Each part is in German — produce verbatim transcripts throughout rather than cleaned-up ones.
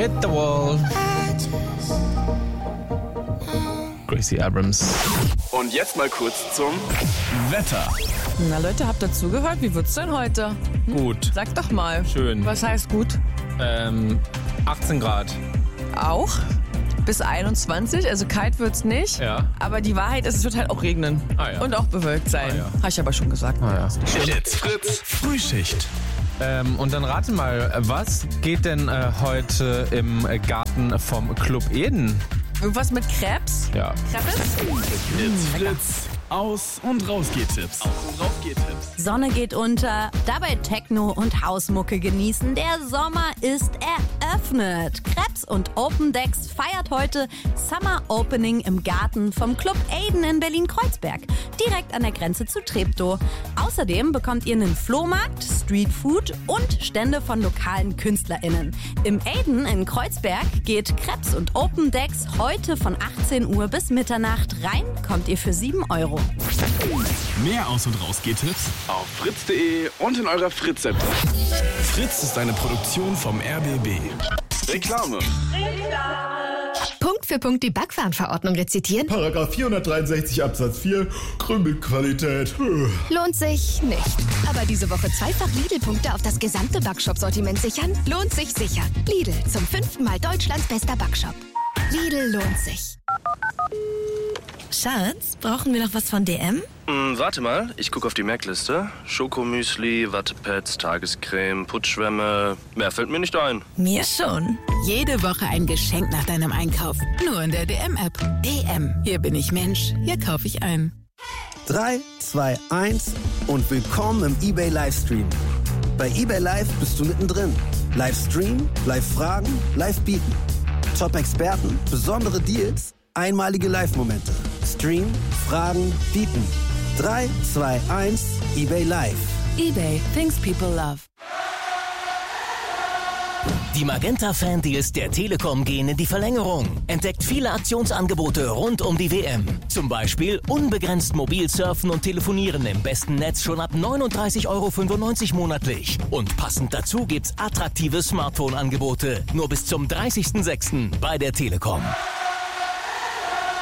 Hit the Wall. Gracie Abrams. Und jetzt mal kurz zum Wetter. Na Leute, habt ihr zugehört? Wie wird's denn heute? Hm? Gut. Sag doch mal. Schön. Was heißt gut? Ähm, achtzehn Grad. Auch? Bis einundzwanzig, also kalt wird's nicht. Ja. Aber die Wahrheit ist, es wird halt auch regnen. Ah, ja. Und auch bewölkt sein. Ah, ja. Habe ich aber schon gesagt. Ah, ja. Jetzt Fritz Frühschicht. Ähm, und dann rate mal, was geht denn äh, heute im Garten vom Club Eden? Irgendwas mit Krebs? Ja. Krebs? Jetzt Fritz Aus- und Rausgeht-Tipps. Aus- und Rausgeht-Tipps. Sonne geht unter, dabei Techno und Hausmucke genießen. Der Sommer ist eröffnet. Krebs und Open Decks feiert heute Summer Opening im Garten vom Club Eden in Berlin-Kreuzberg, direkt an der Grenze zu Treptow. Außerdem bekommt ihr einen Flohmarkt, Streetfood und Stände von lokalen KünstlerInnen. Im Eden in Kreuzberg geht Krebs und Open Decks heute von achtzehn Uhr bis Mitternacht. Rein kommt ihr für sieben Euro. Mehr Aus- und Rausgeht-Tipps auf fritz punkt de und in eurer Fritz-App. Fritz ist eine Produktion vom R B B. Reklame. Punkt für Punkt die Backwarenverordnung rezitieren? Paragraph vierhundertdreiundsechzig Absatz vier, Krümelqualität. Lohnt sich nicht. Aber diese Woche zweifach Lidl-Punkte auf das gesamte Backshop-Sortiment sichern? Lohnt sich sicher. Lidl, zum fünften Mal Deutschlands bester Backshop. Lidl lohnt sich. Schatz, brauchen wir noch was von D M? Hm, warte mal, ich gucke auf die Merkliste. Schokomüsli, Wattepads, Tagescreme, Putzschwämme. Mehr fällt mir nicht ein. Mir schon. Jede Woche ein Geschenk nach deinem Einkauf. Nur in der D M-App. D M. Hier bin ich Mensch. Hier kaufe ich ein. drei, zwei, eins und willkommen im eBay Livestream. Bei eBay Live bist du mittendrin. Livestream, Live-Fragen, Live-Bieten. Top-Experten, besondere Deals, einmalige Live-Momente. Stream, Fragen, Bieten. drei, zwei, eins, eBay Live. eBay. Things people love. Die Magenta-Fan-Deals der Telekom gehen in die Verlängerung. Entdeckt viele Aktionsangebote rund um die W M. Zum Beispiel unbegrenzt mobil surfen und telefonieren im besten Netz schon ab neununddreißig Euro fünfundneunzig monatlich. Und passend dazu gibt's attraktive Smartphone-Angebote. Nur bis zum dreißigsten sechsten bei der Telekom.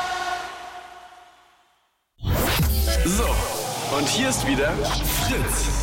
So, und hier ist wieder Fritz.